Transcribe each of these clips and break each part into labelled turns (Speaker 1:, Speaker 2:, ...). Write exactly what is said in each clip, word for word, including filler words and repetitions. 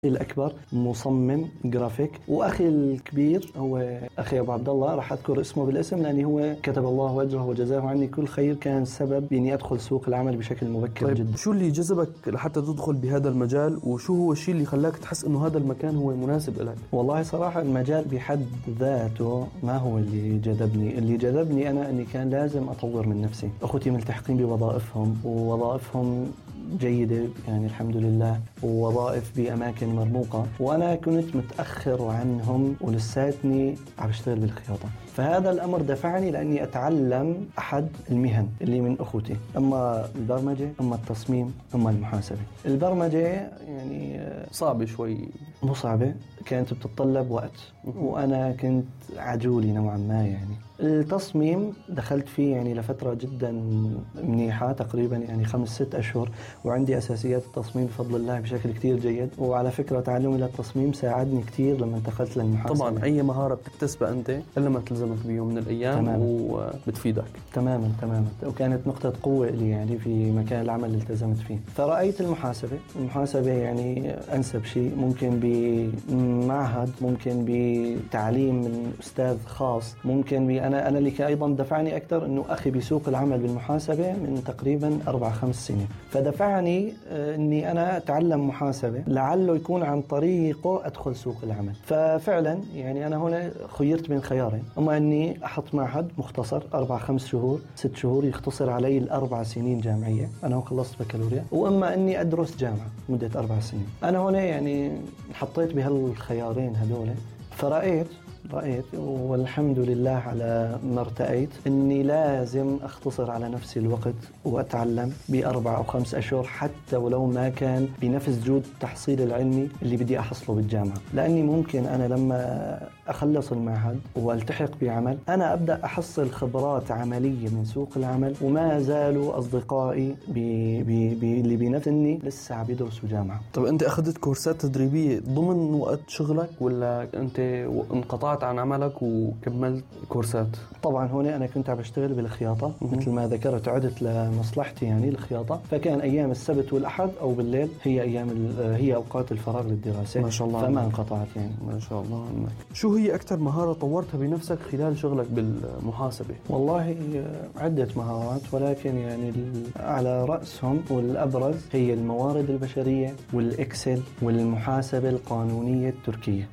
Speaker 1: الأكبر مصمم جرافيك، وأخي الكبير هو أخي أبو عبد الله، راح أذكر اسمه بالاسم لأنه هو كتب الله أجره وجزاه عني كل خير، كان سبب بإني أدخل سوق العمل بشكل مبكر.
Speaker 2: طيب
Speaker 1: جدا.
Speaker 2: شو اللي جذبك لحتى تدخل بهذا المجال، وشو هو الشيء اللي خلاك تحس إنه هذا المكان هو مناسب لك؟
Speaker 1: والله صراحة المجال بحد ذاته ما هو اللي جذبني، اللي جذبني أنا أني كان لازم أطور من نفسي. أخوتي ملتحقين بوظائفهم ووظائفهم جيدة يعني الحمد لله، ووظائف بأماكن مرموقة، وأنا كنت متأخر عنهم ولساتني عم بشتغل بالخياطة. فهذا الأمر دفعني لأني أتعلم أحد المهن اللي من أخوتي، أما البرمجة أما التصميم أما المحاسبة. البرمجة يعني
Speaker 2: صعبة شوي،
Speaker 1: مو صعبة، كانت بتتطلب وقت وأنا كنت عجولي نوعا ما. يعني التصميم دخلت فيه يعني لفترة جدا منيحة، تقريبا يعني خمس ست أشهر، وعندي أساسيات التصميم بفضل الله بشكل كتير جيد. وعلى فكرة تعلمي للتصميم ساعدني كتير لما انتقلت للمحاسبة.
Speaker 2: طبعا أي مهارة بتكتسبها أنت إلا ما تلزمك بيوم من الأيام تماماً. وبتفيدك
Speaker 1: تماما تماما، وكانت نقطة قوة لي يعني في مكان العمل اللي التزمت فيه. فرأيت المحاسبة المحاسبة يعني أنسب شيء، ممكن بمعهد، ممكن بتعليم من أستاذ خاص، ممكن ب أنا أنا اللي أيضا دفعني أكثر إنه أخي بسوق العمل بالمحاسبة من تقريبا أربع خمس سنين، فدفعني إني أنا أتعلم محاسبة لعله يكون عن طريقه أدخل سوق العمل. ففعلا يعني أنا هنا خيرت بين خيارين، أما إني أحط معهد مختصر أربع خمس شهور ست شهور يختصر علي الأربع سنين جامعية، أنا خلصت بكالوريا، وأما إني أدرس جامعة مدة أربع سنين. أنا هنا يعني حطيت بهالخيارين هذول، فرأيت رأيت والحمد لله على ما ارتأيت إني لازم أختصر على نفسي الوقت وأتعلم بأربع أو خمس أشهر، حتى ولو ما كان بنفس جود التحصيل العلمي اللي بدي أحصله بالجامعة، لأني ممكن أنا لما أخلص المعهد والتحق بعمل أنا أبدأ أحصل خبرات عملية من سوق العمل، وما زالوا أصدقائي بي بي بي اللي بنفسني لسه عم يدرسوا جامعة.
Speaker 2: طب أنت أخذت كورسات تدريبية ضمن وقت شغلك، ولا أنت انقطعت عن عملك وكملت كورسات؟
Speaker 1: طبعا هنا أنا كنت عم بشتغل بالخياطة مثل ما ذكرت، عدت لمصلحتي يعني الخياطة، فكان أيام السبت والأحد أو بالليل هي أيام هي أوقات الفراغ للدراسة.
Speaker 2: ما شاء الله،
Speaker 1: فما انقطعت يعني.
Speaker 2: ما شاء الله عنك. شو هي أكثر مهارة طورتها بنفسك خلال شغلك بالمحاسبة؟
Speaker 1: والله عدة مهارات، ولكن يعني على رأسهم والأبرز هي الموارد البشرية والإكسل والمحاسبة القانونية التركية.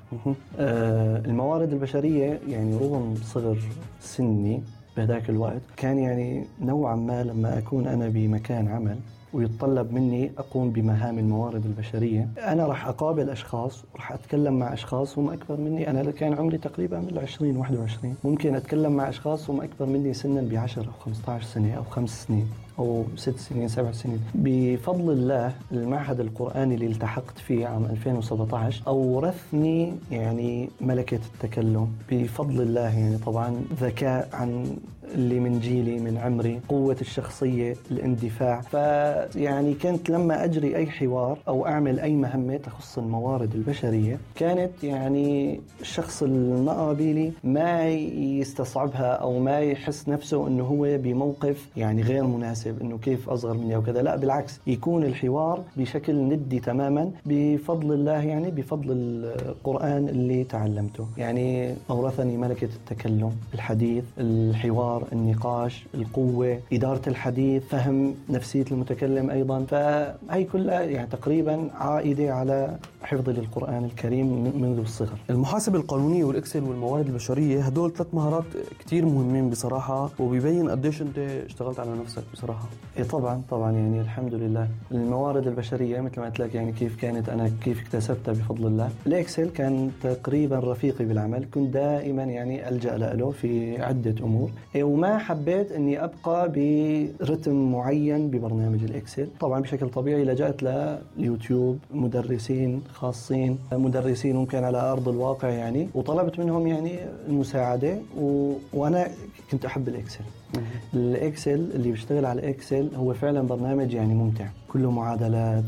Speaker 1: آه الموارد البشرية يعني رغم صغر سني بهذاك الوقت كان يعني نوعا ما لما أكون أنا بمكان عمل ويتطلب مني أقوم بمهام الموارد البشرية، أنا راح أقابل أشخاص وراح أتكلم مع أشخاص هم أكبر مني. أنا كان عمري تقريبا من العشرين واحد وعشرين، ممكن أتكلم مع أشخاص هم أكبر مني سنا بعشر أو خمسة عشر سنة أو خمس سنين أو ست سنين سبع سنين. بفضل الله المعهد القرآني اللي التحقت فيه عام ألفين وسبعة عشر أورثني يعني ملكة التكلم بفضل الله، يعني طبعا ذكاء عن اللي من جيلي من عمري، قوة الشخصية، الاندفاع. فيعني كنت لما أجري أي حوار أو أعمل أي مهمة تخص الموارد البشرية كانت يعني الشخص المقابلي ما يستصعبها أو ما يحس نفسه أنه هو بموقف يعني غير مناسب، أنه كيف أصغر مني أو كذا، لا بالعكس، يكون الحوار بشكل ندي تماما بفضل الله، يعني بفضل القرآن اللي تعلمته. يعني أورثني ملكة التكلم، الحديث، الحوار، النقاش، القوة، إدارة الحديث، فهم نفسية المتكلم أيضا. فهي كلها يعني تقريبا عائدة على حفظ للقرآن الكريم منذ الصغر.
Speaker 2: المحاسبة القانونية والإكسل والموارد البشرية هدول ثلاث مهارات كتير مهمين بصراحة، وبيبين قديش أنت اشتغلت على نفسك بصراحة.
Speaker 1: إيه طبعا طبعا يعني الحمد لله. الموارد البشرية مثل ما قلت لك يعني كيف كانت أنا كيف اكتسبتها بفضل الله. الإكسل كان تقريبا رفيقي بالعمل، كنت دائما يعني ألجأ له في عدة أمور، وما حبيت أني أبقى برتم معين ببرنامج الإكسل. طبعا بشكل طبيعي لجأت لليوتيوب، مدرسين خاصين، مدرسين ممكن على أرض الواقع يعني، وطلبت منهم يعني المساعدة و... وأنا كنت أحب الإكسل. الإكسل اللي بيشتغل على الإكسل هو فعلا برنامج يعني ممتع، كله معادلات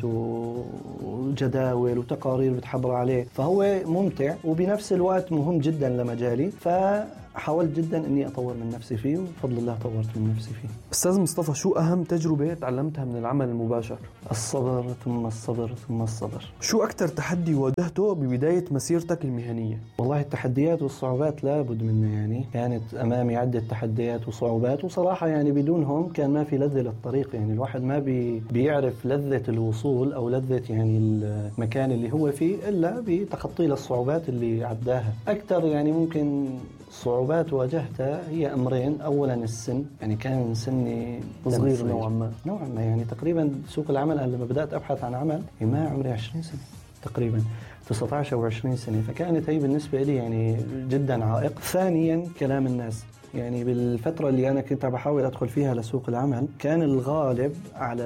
Speaker 1: وجداول وتقارير بتحضر عليه، فهو ممتع وبنفس الوقت مهم جدا لمجالي، فحاولت جدا اني اطور من نفسي فيه وبفضل الله طورت من نفسي فيه.
Speaker 2: استاذ مصطفى، شو اهم تجربة تعلمتها من العمل المباشر؟
Speaker 1: الصبر ثم الصبر ثم الصبر.
Speaker 2: شو اكثر تحدي واجهته ببداية مسيرتك المهنية؟
Speaker 1: والله التحديات والصعوبات لابد منها، يعني كانت امامي عدة تحديات وصعوبات، وصراحة يعني بدونهم كان ما في لذة للطريق، يعني الواحد ما بي بيعرف لذة الوصول او لذة يعني المكان اللي هو فيه الا بتخطي للصعوبات اللي عداها. اكثر يعني ممكن صعوبات واجهتها هي امرين، اولا السن، يعني كان سني
Speaker 2: صغير نوعا ما
Speaker 1: نوعا ما يعني تقريبا سوق العمل لما بدات ابحث عن عمل ما عمري عشرين سنة تقريبا، تسعة عشر او عشرين سنة، فكانت هي بالنسبه لي يعني جدا عائق. ثانيا كلام الناس، يعني بالفترة اللي أنا كنت بحاول أدخل فيها لسوق العمل كان الغالب على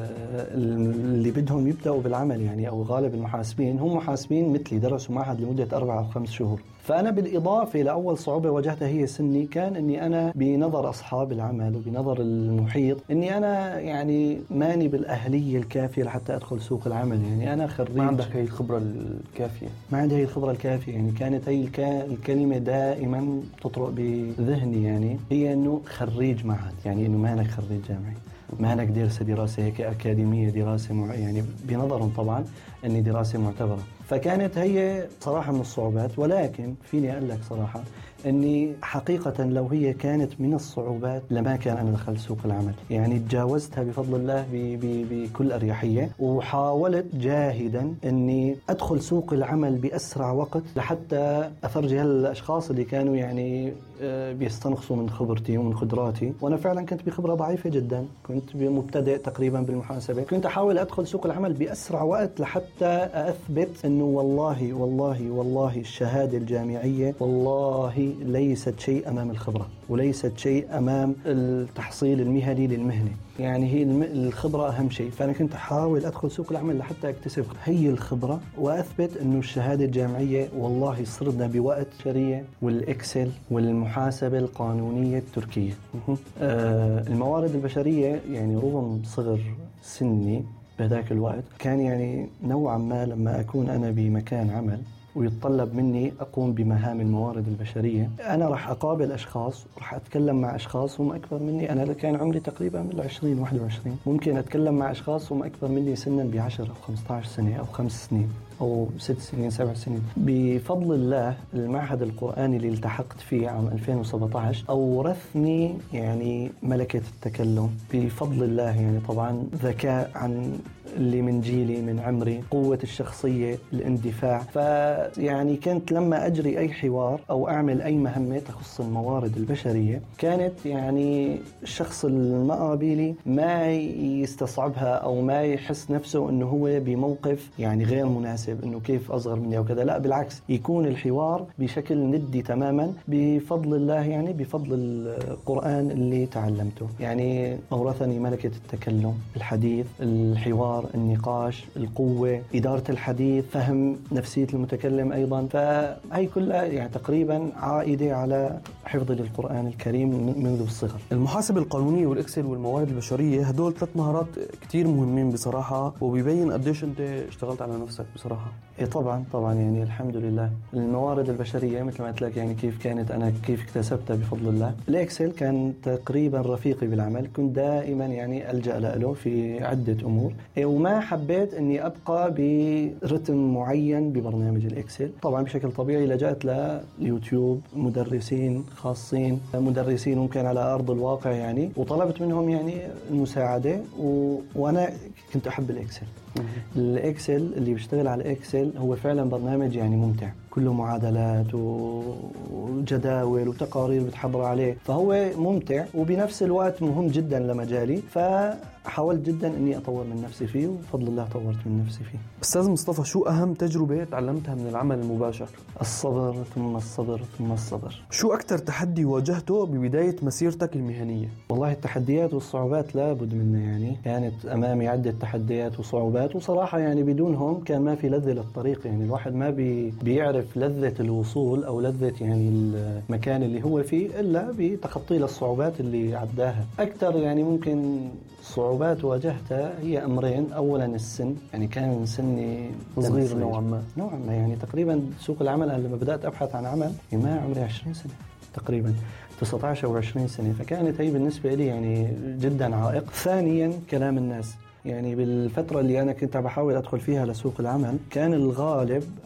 Speaker 1: اللي بدهم يبدأوا بالعمل، يعني أو غالب المحاسبين هم محاسبين مثلي درسوا معهد لمدة أربعة أو خمس شهور. فأنا بالإضافة لأول صعوبة واجهتها هي سني، كان أني أنا بنظر أصحاب العمل وبنظر المحيط أني أنا يعني ماني بالأهلية الكافية لحتى أدخل سوق العمل، يعني أنا خريج
Speaker 2: ما عندك هي الخبرة الكافية
Speaker 1: ما عندي هي الخبرة الكافية يعني كانت هي الكلمة دائما تطرق بذهني، يعني هي أنه خريج معهد، يعني أنه ما أنا خريج جامعي، ما أنا درس دراسة هيك أكاديمية، دراسة مع يعني بنظرهم طبعا أني دراسة معتبرة. فكانت هي صراحة من الصعوبات، ولكن فيني أقول لك صراحة أني حقيقة لو هي كانت من الصعوبات لما كان أنا دخلت سوق العمل، يعني تجاوزتها بفضل الله بكل أريحية، وحاولت جاهدا أني أدخل سوق العمل بأسرع وقت لحتى أفرجي هالأشخاص اللي كانوا يعني بيستنقصوا من خبرتي ومن قدراتي، وأنا فعلا كنت بخبرة ضعيفة جدا، كنت مبتدئ تقريبا بالمحاسبة، كنت أحاول أدخل سوق العمل بأسرع وقت لحتى أثبت أنه والله والله والله الشهادة الجامعية والله ليست شيء أمام الخبرة، وليست شيء أمام التحصيل المهني للمهنة، يعني هي الخبرة أهم شيء. فأنا كنت أحاول أدخل سوق العمل لحتى أكتسب هي الخبرة وأثبت أنه الشهادة الجامعية والله صرنا بوقت شرية والإكسل والمحاسبة القانونية التركية. آه الموارد البشرية يعني رغم صغر سني بهذاك الوقت كان يعني نوعا ما لما أكون أنا بمكان عمل ويتطلب مني أقوم بمهام الموارد البشرية، أنا راح أقابل أشخاص، راح أتكلم مع أشخاص هم أكبر مني، أنا كان عمري تقريبا من العشرين واحد وعشرين، ممكن أتكلم مع أشخاص هم أكبر مني سنا بعشر أو خمسة عشر سنة أو خمس سنين أو ست سنين سبع سنين. بفضل الله المعهد القرآني اللي التحقت فيه عام ألفين وسبعة عشر أورثني يعني ملكة التكلم بفضل الله، يعني طبعا ذكاء عن اللي من جيلي من عمري، قوة الشخصية، الاندفاع. فيعني كنت لما أجري أي حوار أو أعمل أي مهمة تخص الموارد البشرية كانت يعني الشخص المقابلي ما يستصعبها أو ما يحس نفسه أنه هو بموقف يعني غير مناسب، أنه كيف أصغر مني أو كذا، لا بالعكس يكون الحوار بشكل ندي تماما بفضل الله، يعني بفضل القرآن اللي تعلمته. يعني أورثني ملكة التكلم، الحديث، الحوار، النقاش، القوة، إدارة الحديث، فهم نفسية المتكلم أيضا. فهي كلها يعني تقريبا عائدة على حفظ للقرآن الكريم منذ الصغر.
Speaker 2: المحاسبة القانونية والإكسل والموارد البشرية هدول ثلاث مهارات كتير مهمين بصراحة، وبيبين قديش أنت اشتغلت على نفسك بصراحة.
Speaker 1: إيه طبعا طبعا يعني الحمد لله. الموارد البشرية مثل ما قلت لك يعني كيف كانت أنا كيف اكتسبتها بفضل الله. الإكسل كان تقريبا رفيقي بالعمل، كنت دائما يعني ألجأ له في عدة أمور، وما حبيت أني أبقى برتم معين ببرنامج الإكسل. طبعا بشكل طبيعي لجأت ليوتيوب، مدرسين خاصين، مدرسين ممكن على أرض الواقع يعني، وطلبت منهم يعني المساعدة و... وأنا كنت أحب الإكسل. الإكسل اللي بيشتغل على الإكسل هو فعلا برنامج يعني ممتع، كله معادلات وجداول وتقارير بتحضر عليه، فهو ممتع وبنفس الوقت مهم جدا لمجالي، فحاولت جدا أني أطور من نفسي فيه وبفضل الله طورت من نفسي فيه.
Speaker 2: أستاذ مصطفى، شو أهم تجربة تعلمتها من العمل المباشر؟
Speaker 1: الصبر ثم الصبر ثم الصبر.
Speaker 2: شو أكثر تحدي واجهته ببداية مسيرتك المهنية؟
Speaker 1: والله التحديات والصعوبات لابد منها، يعني كانت أمامي عدة تحديات وصعوبات، وصراحة يعني بدونهم كان ما في لذة للطريق، يعني الواحد ما بي بيعرف يعرف لذة الوصول أو لذة يعني المكان اللي هو فيه إلا بتخطي للصعوبات اللي عداها. أكثر يعني ممكن صعوبات واجهتها هي أمرين. أولا السن، يعني كان سني
Speaker 2: صغير نوعا ما
Speaker 1: نوعا ما يعني تقريبا سوق العمل لما بدأت أبحث عن عمل ما عمري عشرين سنة تقريبا، تسعة عشر أو عشرين سنة، فكانت هي بالنسبة لي يعني جدا عائق. ثانيا كلام الناس، يعني بالفترة اللي أنا كنت بحاول أدخل فيها لسوق العمل كان الغالب